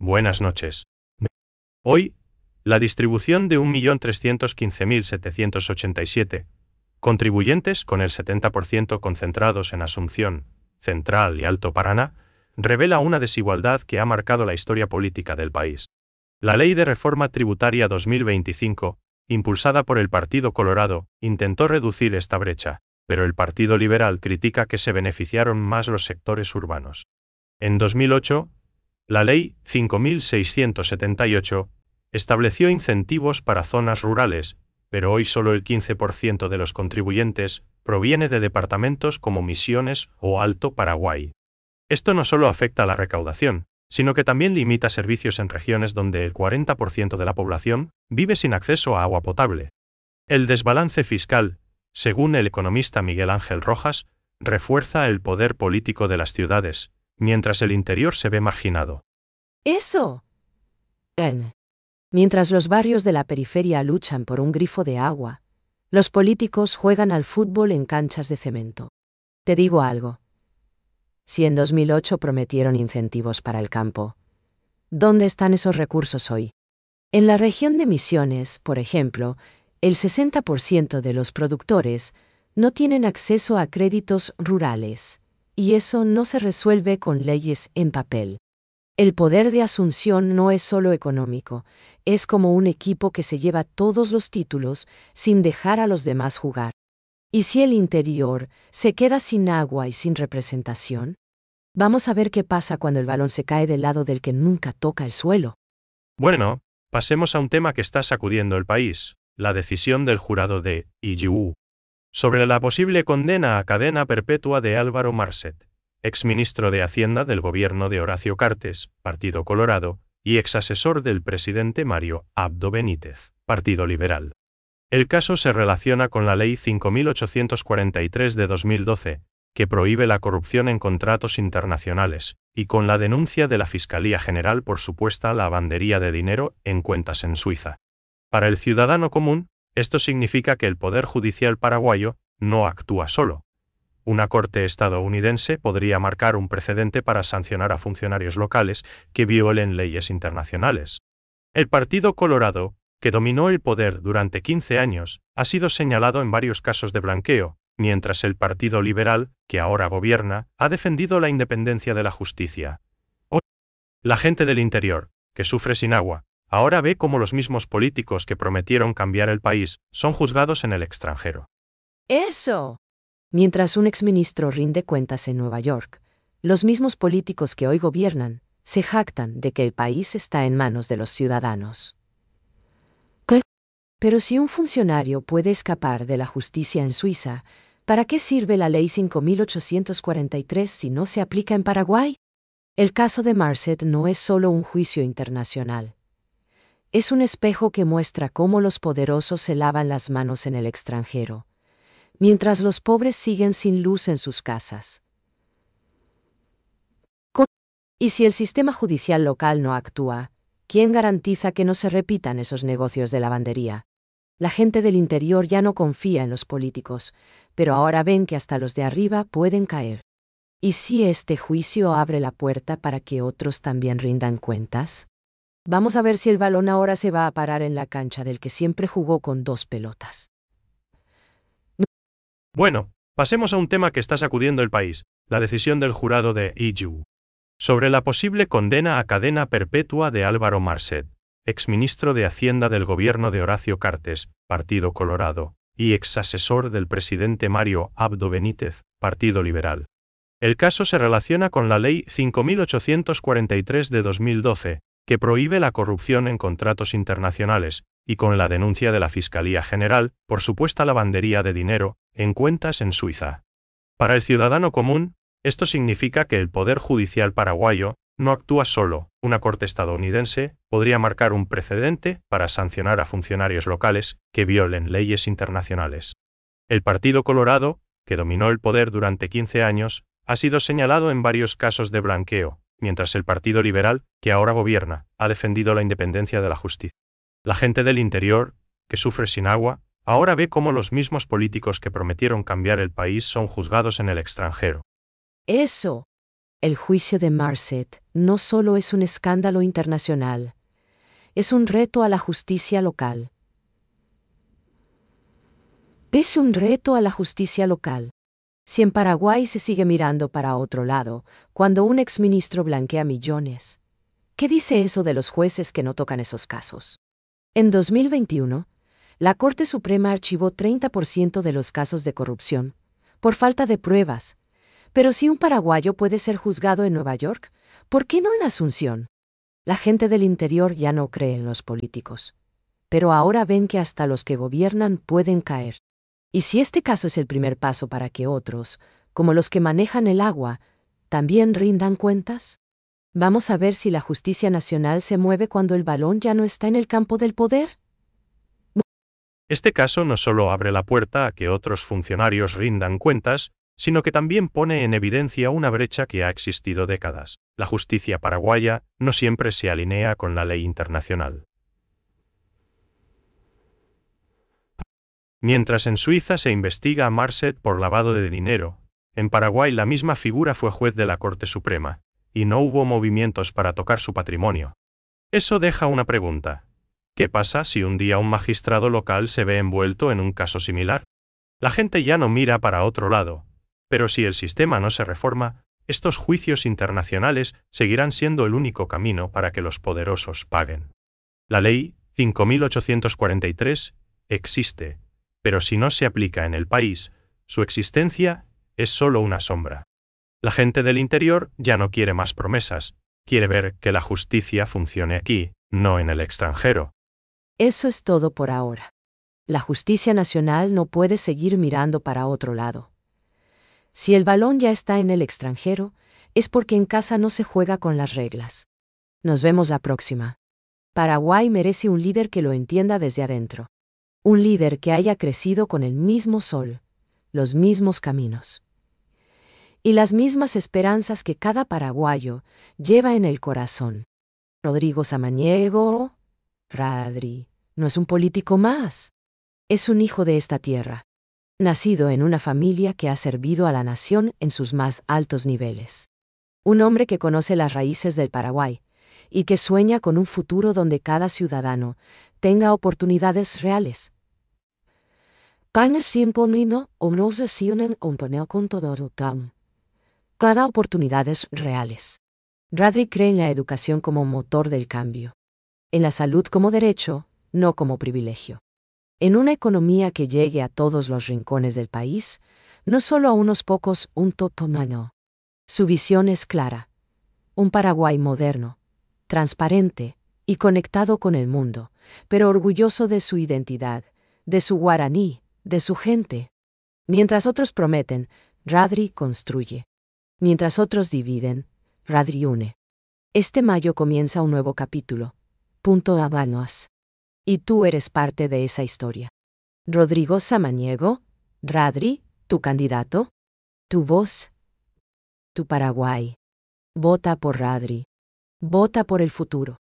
Buenas noches. Hoy, la distribución de 1.315.787 contribuyentes con el 70% concentrados en Asunción, Central y Alto Paraná, revela una desigualdad que ha marcado la historia política del país. La Ley de Reforma Tributaria 2025, impulsada por el Partido Colorado, intentó reducir esta brecha, pero el Partido Liberal critica que se beneficiaron más los sectores urbanos. En 2008, la Ley 5.678 estableció incentivos para zonas rurales, pero hoy solo el 15% de los contribuyentes proviene de departamentos como Misiones o Alto Paraguay. Esto no solo afecta a la recaudación, sino que también limita servicios en regiones donde el 40% de la población vive sin acceso a agua potable. El desbalance fiscal, según el economista Miguel Ángel Rojas, refuerza el poder político de las ciudades, mientras el interior se ve marginado. Eso. Mientras los barrios de la periferia luchan por un grifo de agua, los políticos juegan al fútbol en canchas de cemento. Te digo algo. Si en 2008 prometieron incentivos para el campo, ¿dónde están esos recursos hoy? En la región de Misiones, por ejemplo, el 60% de los productores no tienen acceso a créditos rurales, y eso no se resuelve con leyes en papel. El poder de Asunción no es solo económico, es como un equipo que se lleva todos los títulos sin dejar a los demás jugar. ¿Y si el interior se queda sin agua y sin representación? Vamos a ver qué pasa cuando el balón se cae del lado del que nunca toca el suelo. Bueno, pasemos a un tema que está sacudiendo el país, la decisión del jurado de IGU sobre la posible condena a cadena perpetua de Álvaro Marcet, exministro de Hacienda del gobierno de Horacio Cartes, Partido Colorado, y exasesor del presidente Mario Abdo Benítez, Partido Liberal. El caso se relaciona con la Ley 5.843 de 2012, que prohíbe la corrupción en contratos internacionales, y con la denuncia de la Fiscalía General por supuesta lavandería de dinero en cuentas en Suiza. Para el ciudadano común, esto significa que el Poder Judicial paraguayo no actúa solo. Una corte estadounidense podría marcar un precedente para sancionar a funcionarios locales que violen leyes internacionales. El Partido Colorado, que dominó el poder durante 15 años, ha sido señalado en varios casos de blanqueo, mientras el Partido Liberal, que ahora gobierna, ha defendido la independencia de la justicia. Hoy, la gente del interior, que sufre sin agua, ahora ve cómo los mismos políticos que prometieron cambiar el país son juzgados en el extranjero. ¡Eso! Mientras un exministro rinde cuentas en Nueva York, los mismos políticos que hoy gobiernan se jactan de que el país está en manos de los ciudadanos. ¿Qué? Pero si un funcionario puede escapar de la justicia en Suiza, ¿para qué sirve la Ley 5.843 si no se aplica en Paraguay? El caso de Marcet no es solo un juicio internacional. Es un espejo que muestra cómo los poderosos se lavan las manos en el extranjero, mientras los pobres siguen sin luz en sus casas. Y si el sistema judicial local no actúa, ¿quién garantiza que no se repitan esos negocios de lavandería? La gente del interior ya no confía en los políticos, pero ahora ven que hasta los de arriba pueden caer. ¿Y si este juicio abre la puerta para que otros también rindan cuentas? Vamos a ver si el balón ahora se va a parar en la cancha del que siempre jugó con 2 pelotas. Bueno, pasemos a un tema que está sacudiendo el país, la decisión del jurado de IGU sobre la posible condena a cadena perpetua de Álvaro Marcet, exministro de Hacienda del gobierno de Horacio Cartes, Partido Colorado, y exasesor del presidente Mario Abdo Benítez, Partido Liberal. El caso se relaciona con la Ley 5.843 de 2012, que prohíbe la corrupción en contratos internacionales, y con la denuncia de la Fiscalía General por supuesta lavandería de dinero en cuentas en Suiza. Para el ciudadano común, esto significa que el Poder Judicial paraguayo no actúa solo. Una corte estadounidense podría marcar un precedente para sancionar a funcionarios locales que violen leyes internacionales. El Partido Colorado, que dominó el poder durante 15 años, ha sido señalado en varios casos de blanqueo, mientras el Partido Liberal, que ahora gobierna, ha defendido la independencia de la justicia. La gente del interior, que sufre sin agua, ahora ve cómo los mismos políticos que prometieron cambiar el país son juzgados en el extranjero. Eso. El juicio de Marset no solo es un escándalo internacional, es un reto a la justicia local. Es un reto a la justicia local. Si en Paraguay se sigue mirando para otro lado, cuando un exministro blanquea millones, ¿qué dice eso de los jueces que no tocan esos casos? En 2021, la Corte Suprema archivó 30% de los casos de corrupción, por falta de pruebas. Pero si un paraguayo puede ser juzgado en Nueva York, ¿por qué no en Asunción? La gente del interior ya no cree en los políticos. Pero ahora ven que hasta los que gobiernan pueden caer. Y si este caso es el primer paso para que otros, como los que manejan el agua, también rindan cuentas, vamos a ver si la justicia nacional se mueve cuando el balón ya no está en el campo del poder. Este caso no solo abre la puerta a que otros funcionarios rindan cuentas, sino que también pone en evidencia una brecha que ha existido décadas. La justicia paraguaya no siempre se alinea con la ley internacional. Mientras en Suiza se investiga a Marset por lavado de dinero, en Paraguay la misma figura fue juez de la Corte Suprema, y no hubo movimientos para tocar su patrimonio. Eso deja una pregunta. ¿Qué pasa si un día un magistrado local se ve envuelto en un caso similar? La gente ya no mira para otro lado, pero si el sistema no se reforma, estos juicios internacionales seguirán siendo el único camino para que los poderosos paguen. La ley 5843 existe, pero si no se aplica en el país, su existencia es solo una sombra. La gente del interior ya no quiere más promesas, quiere ver que la justicia funcione aquí, no en el extranjero. Eso es todo por ahora. La justicia nacional no puede seguir mirando para otro lado. Si el balón ya está en el extranjero, es porque en casa no se juega con las reglas. Nos vemos la próxima. Paraguay merece un líder que lo entienda desde adentro. Un líder que haya crecido con el mismo sol, los mismos caminos y las mismas esperanzas que cada paraguayo lleva en el corazón. Rodrigo Samaniego, Radri, no es un político más. Es un hijo de esta tierra, nacido en una familia que ha servido a la nación en sus más altos niveles. Un hombre que conoce las raíces del Paraguay y que sueña con un futuro donde cada ciudadano tenga oportunidades reales. Cada oportunidades reales. Radri cree en la educación como motor del cambio. En la salud como derecho, no como privilegio. En una economía que llegue a todos los rincones del país, no solo a unos pocos, un top humano. Su visión es clara. Un Paraguay moderno, transparente y conectado con el mundo, pero orgulloso de su identidad, de su guaraní, de su gente. Mientras otros prometen, Radri construye. Mientras otros dividen, Radri une. Este mayo comienza un nuevo capítulo. Habanos. Y tú eres parte de esa historia. Rodrigo Samaniego, Radri, tu candidato, tu voz, tu Paraguay. Vota por Radri. Vota por el futuro.